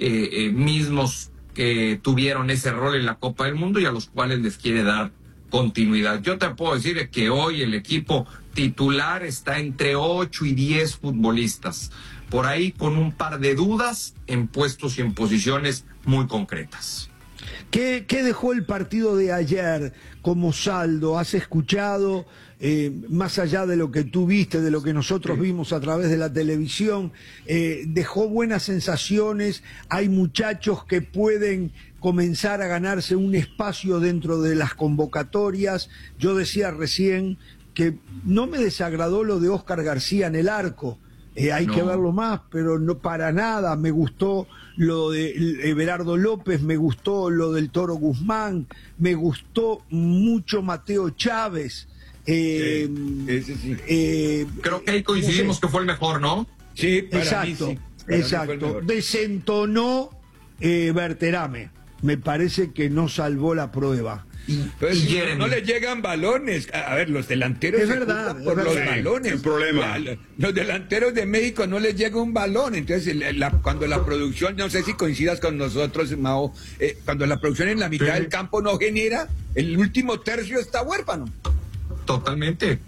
mismos que tuvieron ese rol en la Copa del Mundo y a los cuales les quiere dar continuidad. Yo te puedo decir que hoy el equipo titular está entre 8 y 10 futbolistas, por ahí con un par de dudas en puestos y en posiciones muy concretas. ¿Qué dejó el partido de ayer como saldo? ¿Has escuchado, más allá de lo que tú viste, de lo que nosotros vimos a través de la televisión, dejó buenas sensaciones? ¿Hay muchachos que pueden comenzar a ganarse un espacio dentro de las convocatorias? Yo decía recién que no me desagradó lo de Óscar García en el arco. Hay que verlo más, pero no para nada. Me gustó lo de Everardo López, me gustó lo del Toro Guzmán, me gustó mucho Mateo Chávez. Ese sí. Creo que ahí coincidimos que fue el mejor, ¿no? Sí, para exacto, mí sí. Exacto. Desentonó Berterame. Me parece que no salvó la prueba. Pues no le llegan balones. A ver, los delanteros es verdad, por los verdad. balones. El problema. Los delanteros de México no les llega un balón. Entonces, cuando la producción, no sé si coincidas con nosotros, Mao, cuando la producción en la mitad del campo no genera, el último tercio está huérfano. Totalmente.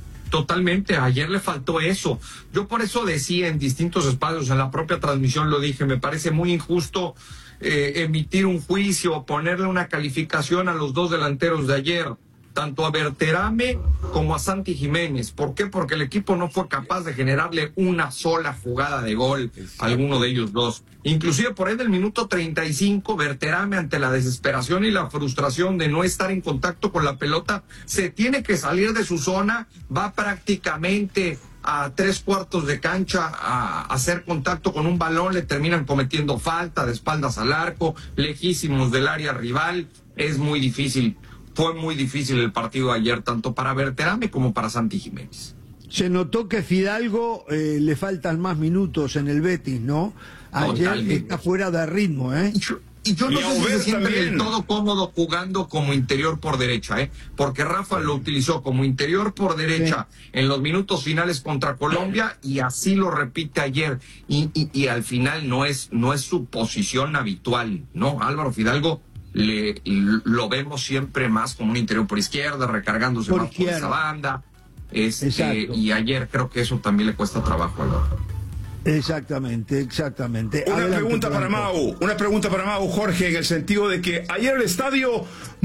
Ayer le faltó eso. Yo por eso decía en distintos espacios, en la propia transmisión lo dije, me parece muy injusto emitir un juicio o ponerle una calificación a los dos delanteros de ayer, tanto a Berterame como a Santi Jiménez. ¿Por qué? Porque el equipo no fue capaz de generarle una sola jugada de gol a alguno de ellos dos. Inclusive por ahí del minuto 35, Berterame, ante la desesperación y la frustración de no estar en contacto con la pelota, se tiene que salir de su zona, va prácticamente a 3/4 de cancha a hacer contacto con un balón, le terminan cometiendo falta de espaldas al arco, lejísimos del área rival. Es muy difícil, fue muy difícil el partido de ayer, tanto para Berterame como para Santi Jiménez. Se notó que Fidalgo le faltan más minutos en el Betis, ¿no? Ayer Totalmente. está fuera de ritmo, ¿eh? Y yo no sé si se siente del todo cómodo jugando como interior por derecha, porque Rafa lo utilizó como interior por derecha en los minutos finales contra Colombia y así lo repite ayer. Y al final no es su posición habitual, ¿no? Álvaro Fidalgo lo vemos siempre más como un interior por izquierda, recargándose más por esa banda. Y ayer creo que eso también le cuesta trabajo a Álvaro. Exactamente. Una pregunta para Mau, Jorge, en el sentido de que ayer el estadio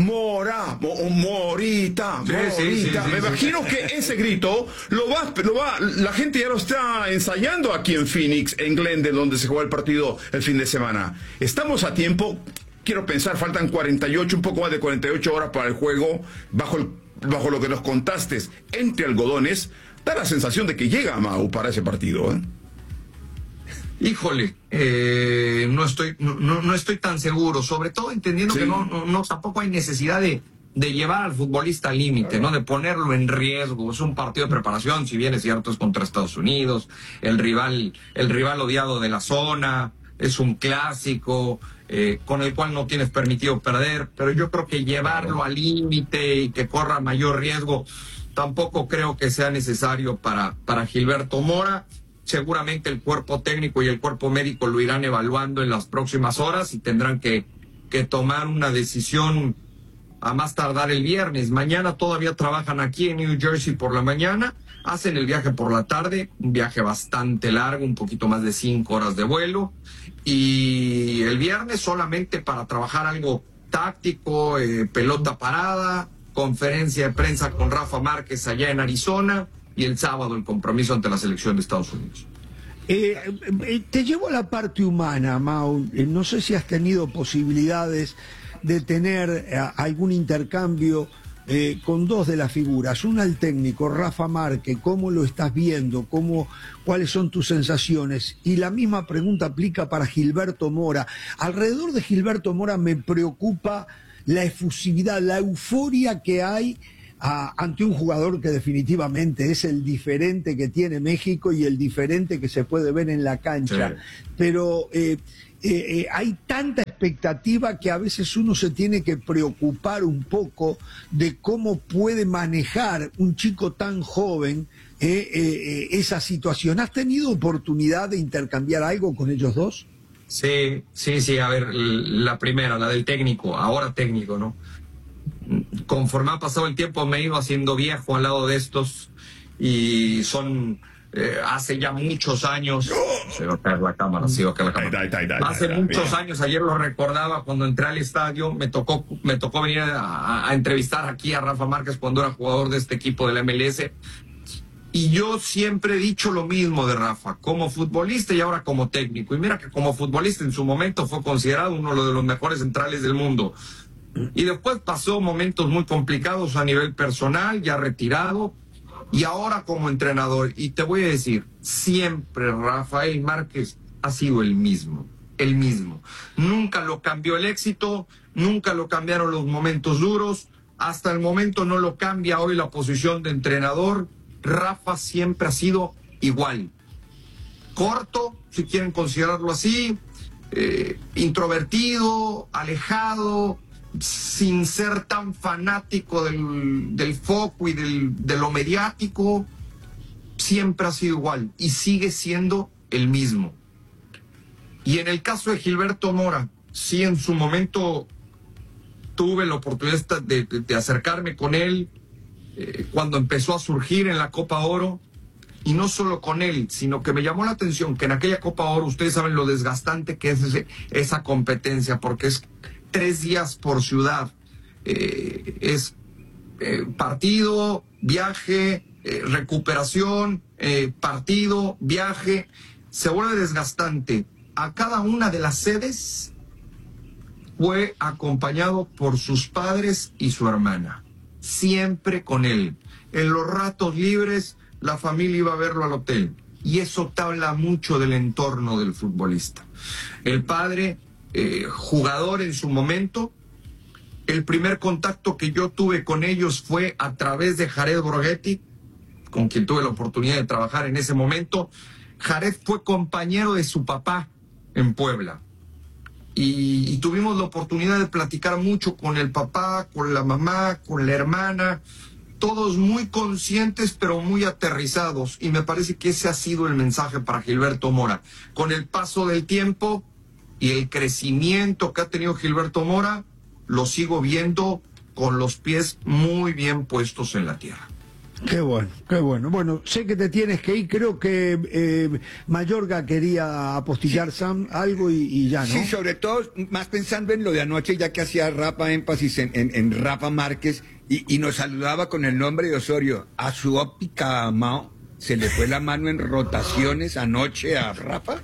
Morita. Me imagino que ese grito la gente ya lo está ensayando aquí en Phoenix, en Glendale, donde se jugó el partido el fin de semana. Estamos a tiempo, quiero pensar, faltan 48, un poco más de 48 horas para el juego, bajo lo que nos contaste, entre algodones, da la sensación de que llega Mau para ese partido, Híjole, no estoy tan seguro, sobre todo entendiendo que no tampoco hay necesidad de llevar al futbolista al límite, ¿no? De ponerlo en riesgo. Es un partido de preparación, si bien es cierto, es contra Estados Unidos, el rival odiado de la zona, es un clásico con el cual no tienes permitido perder, pero yo creo que llevarlo al límite y que corra mayor riesgo tampoco creo que sea necesario para Gilberto Mora. Seguramente el cuerpo técnico y el cuerpo médico lo irán evaluando en las próximas horas y tendrán que tomar una decisión a más tardar el viernes. Mañana todavía trabajan aquí en New Jersey por la mañana, hacen el viaje por la tarde, un viaje bastante largo, un poquito más de 5 horas de vuelo, y el viernes solamente para trabajar algo táctico, pelota parada, conferencia de prensa con Rafa Márquez allá en Arizona, y el sábado el compromiso ante la selección de Estados Unidos. Te llevo a la parte humana, Mau. No sé si has tenido posibilidades de tener algún intercambio con dos de las figuras. Una, el técnico, Rafa Márquez. ¿Cómo lo estás viendo? ¿Cuáles son tus sensaciones? Y la misma pregunta aplica para Gilberto Mora. Alrededor de Gilberto Mora me preocupa la efusividad, la euforia que hay ante un jugador que definitivamente es el diferente que tiene México y el diferente que se puede ver en la cancha. Sí. Pero hay tanta expectativa que a veces uno se tiene que preocupar un poco de cómo puede manejar un chico tan joven esa situación. ¿Has tenido oportunidad de intercambiar algo con ellos dos? Sí, a ver, la primera, la del técnico, ahora técnico, ¿no? Conforme ha pasado el tiempo me he ido haciendo viejo al lado de estos y son hace ya muchos años. Se va a caer la cámara, hace muchos años, ayer lo recordaba cuando entré al estadio, me tocó venir a entrevistar aquí a Rafa Márquez cuando era jugador de este equipo de la MLS. Y yo siempre he dicho lo mismo de Rafa, como futbolista y ahora como técnico. Y mira que como futbolista en su momento fue considerado uno de los mejores centrales del mundo. Y después pasó momentos muy complicados a nivel personal, ya retirado, y ahora como entrenador. Y te voy a decir, siempre Rafael Márquez ha sido el mismo. Nunca lo cambió el éxito, nunca lo cambiaron los momentos duros, hasta el momento no lo cambia hoy la posición de entrenador. Rafa siempre ha sido igual. Corto, si quieren considerarlo así, introvertido, alejado, sin ser tan fanático del foco y de lo mediático, siempre ha sido igual y sigue siendo el mismo. Y en el caso de Gilberto Mora, sí, en su momento tuve la oportunidad de acercarme con él cuando empezó a surgir en la Copa Oro, y no solo con él, sino que me llamó la atención que en aquella Copa Oro, ustedes saben lo desgastante que es esa competencia, porque es 3 días por ciudad, es partido, viaje, recuperación, partido, viaje, se vuelve desgastante. A cada una de las sedes fue acompañado por sus padres y su hermana, siempre con él. En los ratos libres la familia iba a verlo al hotel, y eso te habla mucho del entorno del futbolista. El padre, jugador en su momento, el primer contacto que yo tuve con ellos fue a través de Jared Borghetti, con quien tuve la oportunidad de trabajar en ese momento. Jared fue compañero de su papá en Puebla. Y tuvimos la oportunidad de platicar mucho con el papá, con la mamá, con la hermana, todos muy conscientes pero muy aterrizados, y me parece que ese ha sido el mensaje para Gilberto Mora. Con el paso del tiempo y el crecimiento que ha tenido Gilberto Mora, lo sigo viendo con los pies muy bien puestos en la tierra. Qué bueno, qué bueno. Bueno, sé que te tienes que ir, creo que Mayorga quería apostillar, Sam, algo y ya, ¿no? Sí, sobre todo, más pensando en lo de anoche, ya que hacía Rafa énfasis en Rafa Márquez, y nos saludaba con el nombre de Osorio. A su óptica, Mao, ¿se le fue la mano en rotaciones anoche a Rafa?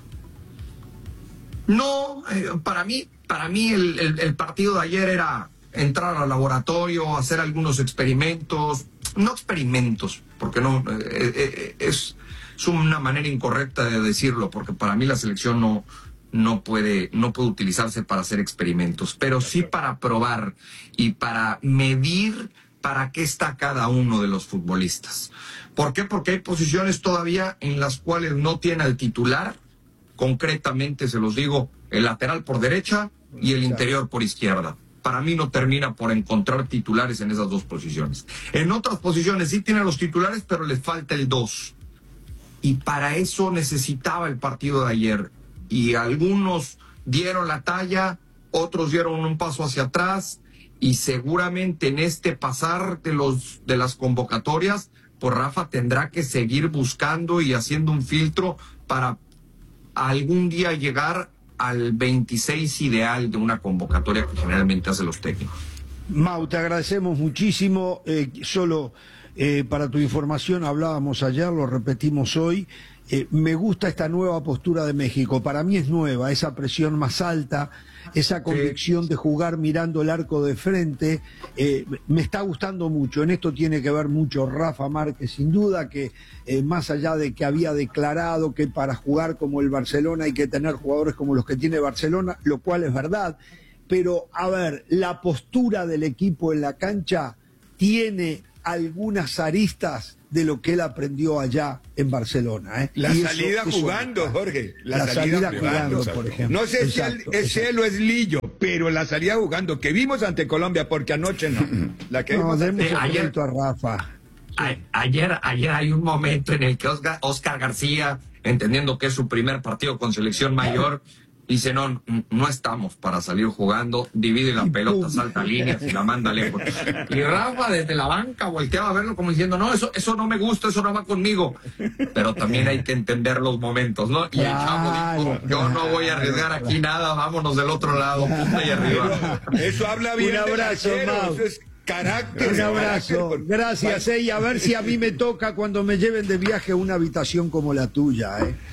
No, para mí el partido de ayer era entrar al laboratorio, hacer algunos experimentos, no experimentos, porque no es una manera incorrecta de decirlo, porque para mí la selección no puede utilizarse para hacer experimentos, pero sí para probar y para medir para qué está cada uno de los futbolistas. ¿Por qué? Porque hay posiciones todavía en las cuales no tiene al titular, concretamente se los digo, el lateral por derecha y el interior por izquierda. Para mí no termina por encontrar titulares en esas dos posiciones. En otras posiciones sí tiene los titulares, pero les falta el 2. Y para eso necesitaba el partido de ayer. Y algunos dieron la talla, otros dieron un paso hacia atrás, y seguramente en este pasar de las convocatorias, pues Rafa tendrá que seguir buscando y haciendo un filtro para algún día llegar al 26 ideal de una convocatoria que generalmente hacen los técnicos. Mau, te agradecemos muchísimo. Solo para tu información, hablábamos ayer, lo repetimos hoy. Me gusta esta nueva postura de México. Para mí es nueva, esa presión más alta, esa convicción de jugar mirando el arco de frente. Me está gustando mucho. En esto tiene que ver mucho Rafa Márquez, sin duda, que más allá de que había declarado que para jugar como el Barcelona hay que tener jugadores como los que tiene Barcelona, lo cual es verdad. Pero, a ver, la postura del equipo en la cancha tiene algunas aristas de lo que él aprendió allá en Barcelona. La salida jugando, Jorge. La salida jugando, por ejemplo. No sé si es él o es Lillo, pero la salida jugando que vimos ante Colombia, porque anoche no. La que vimos ayer a Rafa. Ayer hay un momento en el que Oscar García, entendiendo que es su primer partido con selección mayor, dice, no estamos para salir jugando, divide la pelota, salta líneas y la manda lejos. Y Rafa desde la banca volteaba a verlo como diciendo, no, eso no me gusta, eso no va conmigo. Pero también hay que entender los momentos, ¿no? Y el chavo dijo, yo no voy a arriesgar aquí nada, vámonos del otro lado, punta y arriba. Eso habla bien. Un abrazo, Mau. Eso es carácter. Un abrazo. Gracias, y a ver si a mí me toca cuando me lleven de viaje a una habitación como la tuya,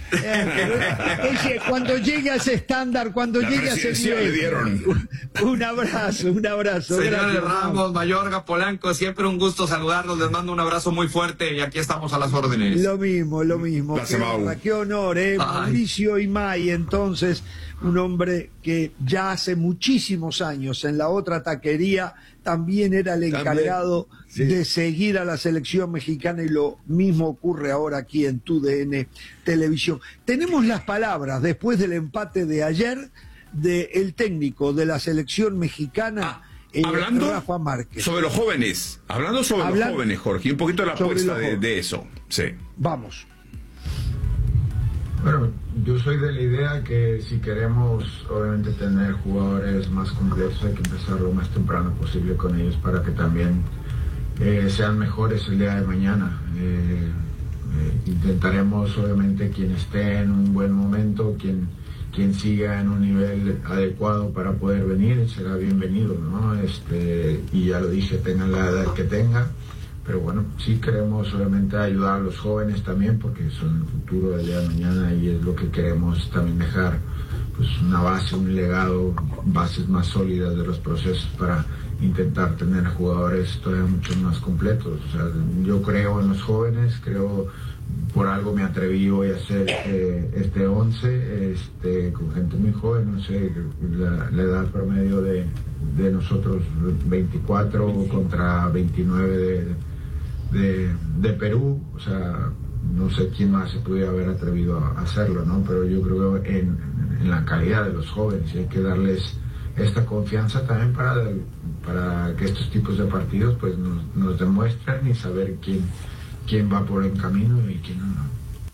cuando llegue a ese estándar, cuando llegue a ese nivel. Un abrazo. Señores gracias, Ramos, Mayorga, Polanco, siempre un gusto saludarlos, les mando un abrazo muy fuerte y aquí estamos a las órdenes. Lo mismo. Qué honor, Mauricio Imay, entonces, un hombre que ya hace muchísimos años en la otra taquería también era el encargado de seguir a la selección mexicana, y lo mismo ocurre ahora aquí en TUDN Televisión. Tenemos las palabras después del empate de ayer del técnico de la selección mexicana, hablando Rafa Márquez. Sobre los jóvenes, los jóvenes, Jorge, un poquito de la apuesta de eso. Sí. Vamos. Bueno, yo soy de la idea que si queremos obviamente tener jugadores más completos hay que empezar lo más temprano posible con ellos para que también sean mejores el día de mañana. Intentaremos obviamente quien esté en un buen momento, quien siga en un nivel adecuado para poder venir, será bienvenido, ¿no? Y ya lo dije, tengan la edad que tengan. Pero bueno, sí queremos obviamente ayudar a los jóvenes también porque son el futuro del día de mañana y es lo que queremos también dejar, pues una base, un legado, bases más sólidas de los procesos para intentar tener jugadores todavía mucho más completos. O sea, yo creo en los jóvenes, por algo me atreví hoy a hacer este 11 con gente muy joven, no sé, la edad promedio de nosotros 24 contra 29 de Perú, o sea, no sé quién más se pudiera haber atrevido a hacerlo, ¿no? Pero yo creo en la calidad de los jóvenes, y hay que darles esta confianza también para que estos tipos de partidos pues nos demuestren y saber quién va por el camino y quién no.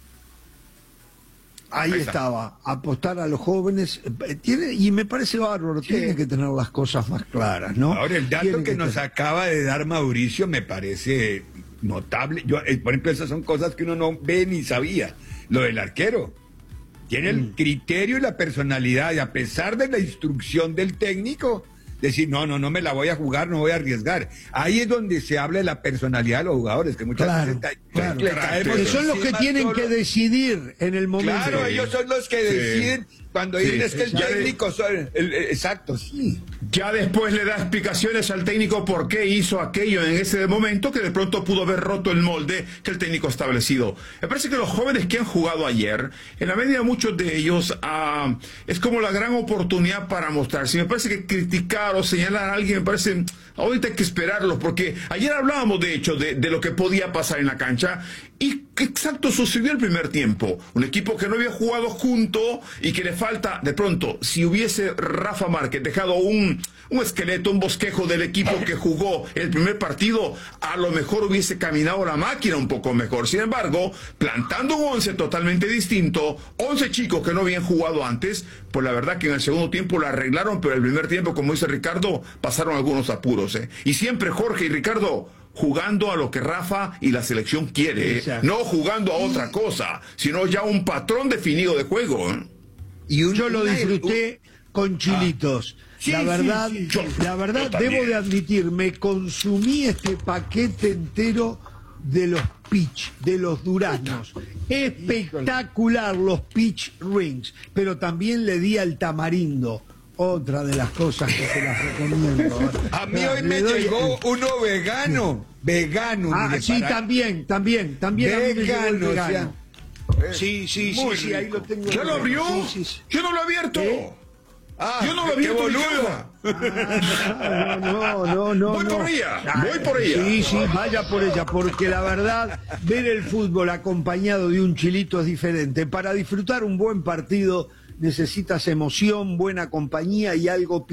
Ahí estaba, apostar a los jóvenes, y me parece bárbaro, tiene que tener las cosas más claras, ¿no? Ahora, el dato que nos acaba de dar Mauricio me parece notable. Yo, por ejemplo, esas son cosas que uno no ve ni sabía. Lo del arquero. Tiene el criterio y la personalidad, y a pesar de la instrucción del técnico, decir, no me la voy a jugar, no voy a arriesgar. Ahí es donde se habla de la personalidad de los jugadores, que muchas veces le caemos que son los que tienen solo que decidir en el momento. Claro, ellos son los que deciden cuando dicen es que el técnico exacto, sí. Ya después le da explicaciones al técnico por qué hizo aquello en ese momento, que de pronto pudo haber roto el molde que el técnico ha establecido. Me parece que los jóvenes que han jugado ayer, en la medida muchos de ellos, es como la gran oportunidad para mostrarse. Me parece que criticar o señalar a alguien, me parece, ahorita hay que esperarlos, porque ayer hablábamos de hecho de lo que podía pasar en la cancha, y exacto sucedió el primer tiempo. Un equipo que no había jugado junto y que le falta, de pronto, si hubiese Rafa Márquez dejado un esqueleto, un bosquejo del equipo que jugó el primer partido, a lo mejor hubiese caminado la máquina un poco mejor. Sin embargo, plantando un 11 totalmente distinto, 11 chicos que no habían jugado antes, pues la verdad que en el segundo tiempo lo arreglaron, pero el primer tiempo, como dice Ricardo, pasaron algunos apuros. Y siempre Jorge y Ricardo jugando a lo que Rafa y la selección quiere, no jugando a otra cosa, sino ya un patrón definido de juego. Yo lo disfruté con chilitos. La verdad, debo de admitir, me consumí este paquete entero de los pitch, de los duraznos. Espectacular los pitch rings, pero también le di al tamarindo. Otra de las cosas que se las recomiendo. A mí hoy me llegó uno vegano. Sí, también. Vegano, o sea, sí, ahí lo tengo. ¿Ya lo abrió? Sí. Yo no lo he abierto. Yo no lo he abierto. No. Voy por ella. Sí, vaya por ella, porque la verdad, ver el fútbol acompañado de un chilito es diferente. Para disfrutar un buen partido necesitas emoción, buena compañía y algo